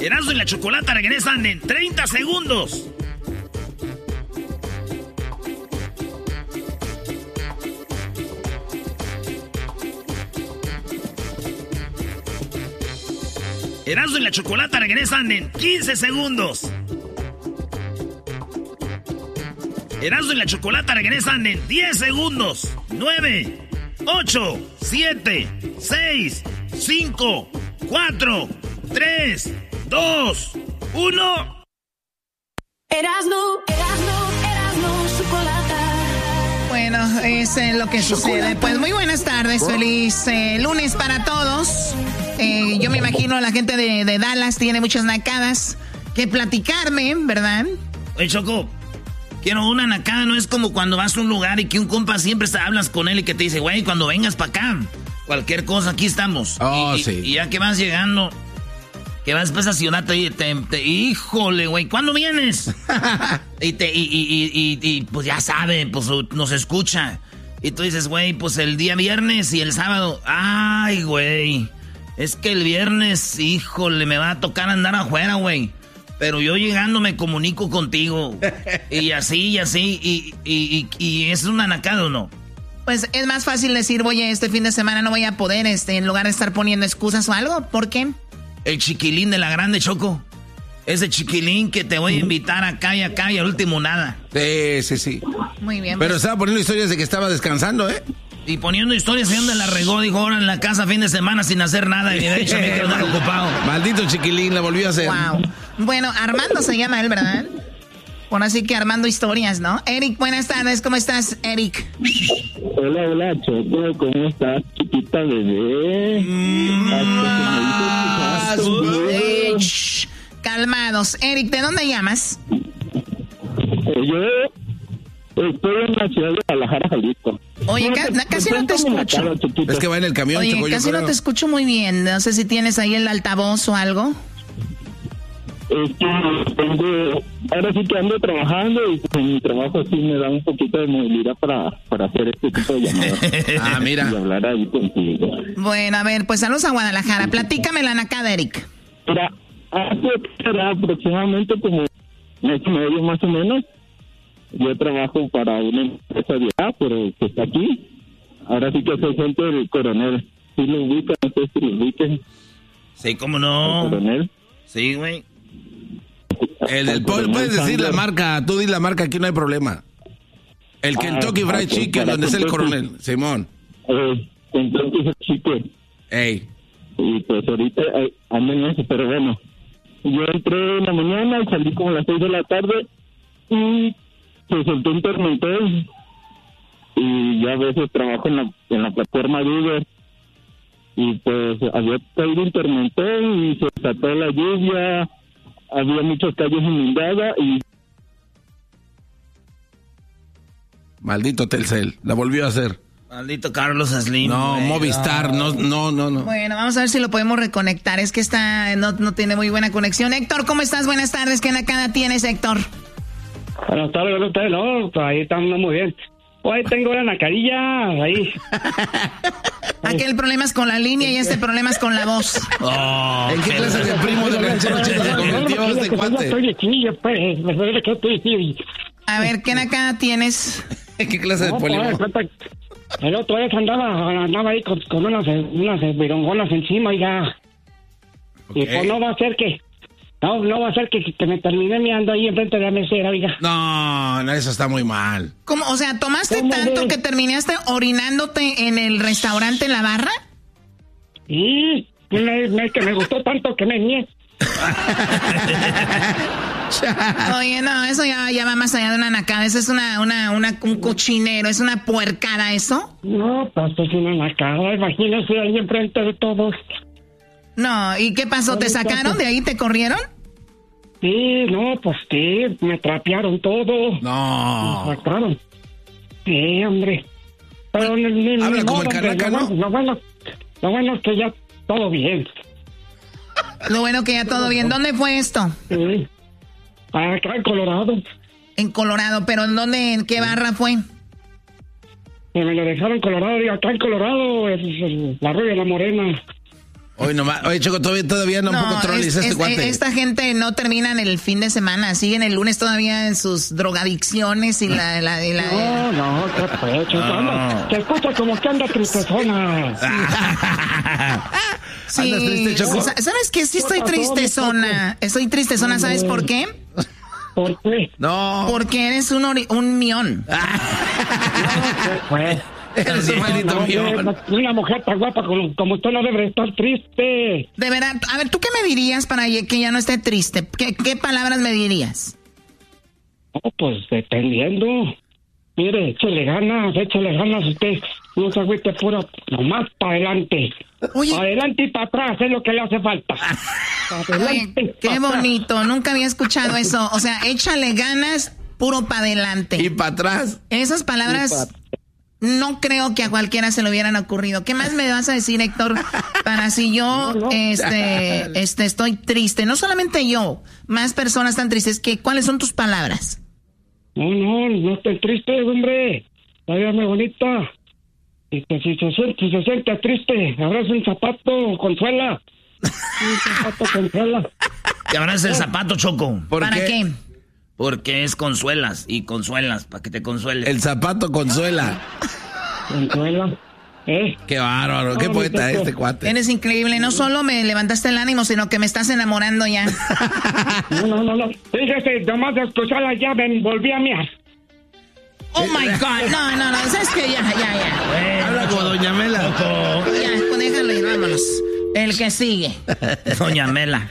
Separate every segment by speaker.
Speaker 1: Erasmo y la Chocolata regresan en 30 segundos. Erasmo y la Chocolata regresan en 15 segundos. Erasmo y la Chocolata regresan en 10 segundos. 9, 8, 7, 6, 5, 4, 3, 2, 1.
Speaker 2: Erasmo, Chocolata.
Speaker 3: Bueno, es lo que sucede. Pues muy buenas tardes, feliz lunes para todos. Yo me imagino la gente de Dallas tiene muchas nacadas que platicarme, ¿verdad?
Speaker 1: Oye, Choco, quiero una nacada, no es como cuando vas a un lugar y que un compa siempre hablas con él y que te dice, güey, cuando vengas para acá, cualquier cosa, aquí estamos.
Speaker 4: Sí.
Speaker 1: Y ya que vas llegando, que vas para esa ciudad, híjole, güey, ¿cuándo vienes? y pues ya sabe, pues nos escucha. Y tú dices, güey, pues el día viernes y el sábado, ay, güey, es que el viernes, híjole, me va a tocar andar afuera, güey. Pero yo llegando me comunico contigo. Y así, y es una nacada, ¿o no?
Speaker 3: Pues es más fácil decir, voy este fin de semana no voy a poder, en lugar de estar poniendo excusas o algo. ¿Por qué?
Speaker 1: El chiquilín de la grande, Choco. Ese chiquilín que te voy a invitar acá y al último nada.
Speaker 4: Sí.
Speaker 3: Muy bien.
Speaker 4: Pero
Speaker 3: pues,
Speaker 4: estaba poniendo historias de que estaba descansando, ¿eh?
Speaker 1: Y poniendo historias de donde la regó, dijo, ahora en la casa fin de semana sin hacer nada. Y de hecho me quedo ocupado.
Speaker 4: Maldito chiquilín, la volvió a hacer.
Speaker 3: Wow. Bueno, Armando se llama él, ¿verdad? Bueno, así que Armando historias, ¿no? Eric, buenas tardes, ¿cómo estás, Eric?
Speaker 5: Hola, Choco, ¿cómo estás, chiquita bebé?
Speaker 3: Calmados. Eric, ¿de dónde llamas?
Speaker 5: Yo estoy en la ciudad de Guadalajara, Jalisco.
Speaker 3: Oye, casi no te escucho.
Speaker 4: Es que va en el camión,
Speaker 3: Oye,
Speaker 4: Choco,
Speaker 3: casi no te escucho muy bien. No sé si tienes ahí el altavoz o algo.
Speaker 5: Ahora sí que ando trabajando y en mi trabajo sí me da un poquito de movilidad para hacer este tipo de llamadas.
Speaker 4: Mira.
Speaker 5: Y hablar ahí contigo.
Speaker 3: Bueno, a ver, pues saludos a Guadalajara. Platícame la nacada, Eric.
Speaker 5: Mira, hace aproximadamente como mes y medio más o menos, yo trabajo para una empresa de acá, pero que está aquí. Ahora sí que soy gente del Coronel. ¿Sí lo ubican? No sé si lo ubican.
Speaker 1: Sí, ¿cómo no?
Speaker 5: ¿El Coronel?
Speaker 1: Sí, güey.
Speaker 4: El del puedes decir la marca, tú di la marca, aquí no hay problema. El Kentucky Fried Chicken, donde es el Coronel, Simón.
Speaker 5: Kentucky Fried Chicken.
Speaker 4: Ey.
Speaker 5: Y pues ahorita ando en eso, pero bueno. Yo entré en la mañana y salí como a las 6 de la tarde y se soltó un tormentón. Y ya a veces trabajo en la plataforma de Uber. Y pues había caído un tormentón y se desató la lluvia. Había muchas calles inundadas y...
Speaker 4: Maldito Telcel, la volvió a hacer.
Speaker 1: Maldito Carlos Slim.
Speaker 4: No,
Speaker 1: güey.
Speaker 4: Movistar, no.
Speaker 3: Bueno, vamos a ver si lo podemos reconectar. Es que no tiene muy buena conexión. Héctor, ¿cómo estás? Buenas tardes. ¿Qué nacada tienes, Héctor?
Speaker 6: Buenas tardes, no, pues ahí estamos muy bien. Hoy tengo la nacadilla, ahí.
Speaker 3: Aquel problema es con la línea y este problema es con la voz.
Speaker 4: ¿En qué clase de primo de ranchero se convirtió este cuate?
Speaker 3: A ver, ¿qué nacada tienes?
Speaker 4: ¿En qué clase de polígono?
Speaker 6: El otro vez andaba ahí con unas virongonas encima y ya. Okay. Y pues no va a ser que... No va a ser que me termine meando ahí enfrente de la mesera, oiga.
Speaker 4: No, eso está muy mal.
Speaker 3: ¿Cómo? O sea, ¿tomaste tanto que terminaste orinándote en el restaurante, en la barra?
Speaker 6: Sí, que me gustó tanto que me mié.
Speaker 3: Oye, no, eso ya va más allá de una nacada. Eso es un cochinero, es una puercada, ¿eso?
Speaker 6: No, pues es una nacada, imagínese ahí enfrente de todos.
Speaker 3: No, ¿y qué pasó? ¿Te sacaron de ahí? ¿Te corrieron?
Speaker 6: Sí, no, pues sí, me trapearon todo.
Speaker 4: No.
Speaker 6: Me sacaron. Sí, hombre. Pero
Speaker 4: habla como el Carraca, ¿no?
Speaker 6: Lo bueno es que ya todo bien.
Speaker 3: Lo bueno que ya todo bien. ¿Dónde fue esto?
Speaker 6: Sí. Acá en Colorado.
Speaker 3: En Colorado, pero ¿en qué barra fue?
Speaker 6: Me lo dejaron en Colorado, y acá en Colorado es la Arroyo de la Morena.
Speaker 4: Hoy nomás. Oye, Choco, todavía no controles este cuate.
Speaker 3: Esta gente no terminan el fin de semana, siguen el lunes todavía en sus drogadicciones y la...
Speaker 6: No, ¿qué fue, Choco? No. Te escucha como que anda tristezona.
Speaker 3: Sí.
Speaker 4: ¿Andas triste, Choco?
Speaker 3: ¿Sabes qué? Sí estoy tristezona. Estoy tristezona, ¿sabes por qué?
Speaker 6: ¿Por qué?
Speaker 4: No.
Speaker 3: Porque eres un mión.
Speaker 6: ¿Qué fue?
Speaker 4: Eres un maldito mión.
Speaker 6: Una mujer tan guapa como usted no debe estar triste.
Speaker 3: De verdad, a ver, ¿tú qué me dirías para que ya no esté triste? ¿Qué palabras me dirías?
Speaker 6: Oh, pues dependiendo. Mire, échale ganas usted. No se agüite puro, nomás para adelante.
Speaker 3: Oye.
Speaker 6: Para adelante y para atrás es lo que le hace falta.
Speaker 3: Oye, qué bonito, nunca había escuchado eso. O sea, échale ganas, puro para adelante.
Speaker 4: Y para atrás.
Speaker 3: Esas palabras no creo que a cualquiera se le hubieran ocurrido. ¿Qué más me vas a decir, Héctor? Para si yo estoy triste. No solamente yo, más personas están tristes. ¿Cuáles son tus palabras?
Speaker 6: No estoy triste, hombre. Váyame bonita. Y que si se siente triste, abraza un zapato, consuela. Un zapato, consuela.
Speaker 1: Te abraza el zapato, Choco.
Speaker 3: ¿Para qué?
Speaker 1: Porque es consuelas, para que te consueles.
Speaker 4: El zapato consuela.
Speaker 6: Consuela.
Speaker 4: Qué bárbaro, qué poeta este cuate.
Speaker 3: Eres increíble, no solo me levantaste el ánimo, sino que me estás enamorando ya.
Speaker 6: No. Fíjese, nomás de escuchar la llave, volví a miar.
Speaker 3: Oh my God, no, ¿sabes qué? Ya.
Speaker 1: Bueno,
Speaker 4: habla como Doña Mela.
Speaker 3: Ya, pues déjalo y vámonos. El que sigue.
Speaker 1: Doña Mela.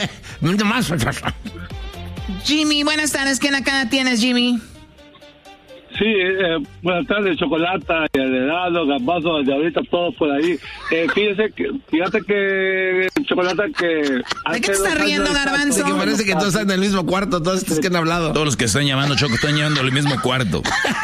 Speaker 3: Jimmy, buenas tardes. ¿Quién acá tienes, Jimmy?
Speaker 5: Sí, buenas tardes, Chocolata, Heredado, Gambazo, ahorita todos por ahí. Fíjate que, Chocolata, que...
Speaker 3: ¿De qué te estás riendo, Garbanzo?
Speaker 4: Que parece que todos están en el mismo cuarto, todos estos que han hablado.
Speaker 1: Todos los que están llamando, Choco, están llamando al mismo cuarto.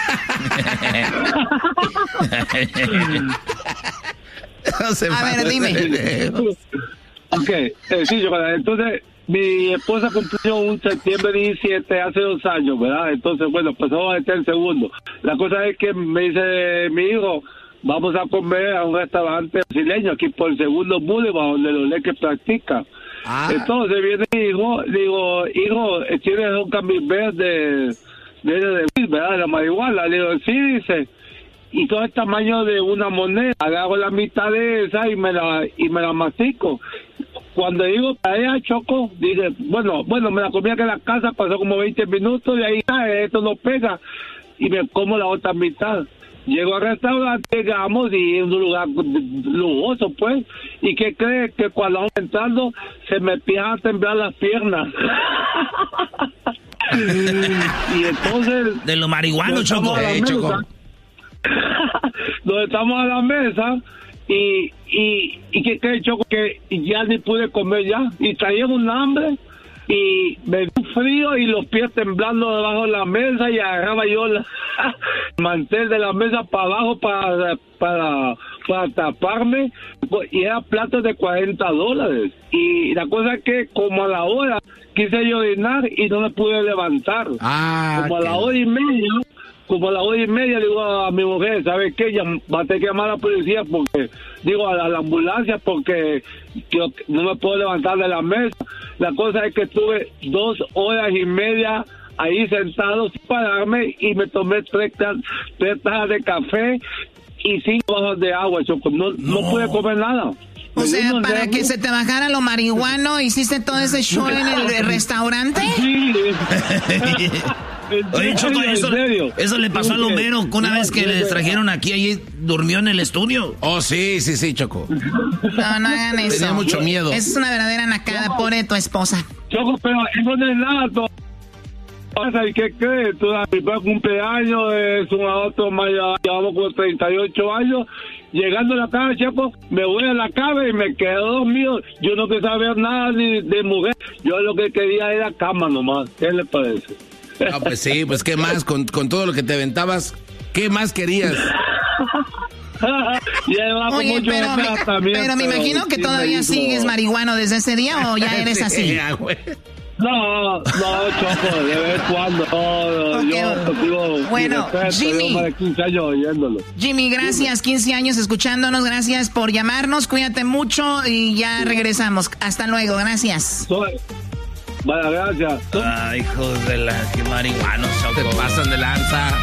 Speaker 3: A ver, dime.
Speaker 5: Ok, sí, Chocolata, entonces... Mi esposa cumplió un septiembre 17 hace 2 años, ¿verdad? Entonces, bueno, pues vamos a meter el segundo. La cosa es que me dice mi hijo, vamos a comer a un restaurante brasileño aquí por el segundo Boulevard, donde los leques practican. Entonces viene mi hijo, digo, hijo, ¿tienes un camembert de ¿verdad? De la marihuana. Le digo, sí, dice. Y todo el tamaño de una moneda. Agarro la mitad de esa y me la mastico. Cuando digo para ella, Choco, dice, bueno, me la comí aquí en la casa, pasó como 20 minutos y ahí esto no pega. Y me como la otra mitad. Llego al restaurante, llegamos y en un lugar lujoso, pues. ¿Y qué cree? Que cuando vamos entrando, se me empiezan a temblar las piernas. Y entonces...
Speaker 1: De lo marihuano, Choco.
Speaker 4: Choco.
Speaker 5: Donde estamos a la mesa y que cree, Choco, que ya ni pude comer ya y traía un hambre y me dio frío y los pies temblando debajo de la mesa y agarraba yo el mantel de la mesa para abajo para taparme y era platos de $40 y la cosa es que como a la hora quise yo orinar y no me pude levantar como a la hora y media le digo a mi mujer, ¿sabes qué? Va a tener que llamar a la policía porque, digo, a la ambulancia porque yo no me puedo levantar de la mesa. La cosa es que estuve 2 horas y media ahí sentado sin pararme y me tomé 3 tazas de café y 5 vasos de agua, Choco. No pude comer nada.
Speaker 3: O sea, para que se te bajara lo marihuano, ¿hiciste todo ese show en el restaurante?
Speaker 5: Sí.
Speaker 1: Oye, Choco, eso le pasó al Homero una vez que les trajeron aquí, allí durmió en el estudio.
Speaker 4: Oh, sí, Choco.
Speaker 3: No hagan eso.
Speaker 4: Tenía mucho miedo.
Speaker 3: Es una verdadera nacada, pobre tu esposa.
Speaker 5: Choco, pero eso no es nada, ¿y qué crees? Tú, mi primer cumpleaños es un adulto mayor, llevamos como 38 años. Llegando a la casa, Choco, me voy a la cama y me quedo dormido. Yo no quería saber nada ni de mujer. Yo lo que quería era cama nomás. ¿Qué le parece?
Speaker 4: Ah, pues sí, pues qué más, con todo lo que te aventabas, ¿qué más querías?
Speaker 3: Oye, pero me imagino que todavía sigues marihuano desde ese día o ya eres así.
Speaker 5: No, Choco, de vez en cuando.
Speaker 3: Okay.
Speaker 5: Yo contigo.
Speaker 3: Bueno, Jimmy.
Speaker 5: Más de 15 años oyéndolo.
Speaker 3: Jimmy, gracias, 15 años escuchándonos, gracias por llamarnos, cuídate mucho y ya regresamos. Hasta luego, gracias.
Speaker 5: Vaya, gracias.
Speaker 1: Ay, hijos de la que marihuanos,
Speaker 4: Se pasan de lanza.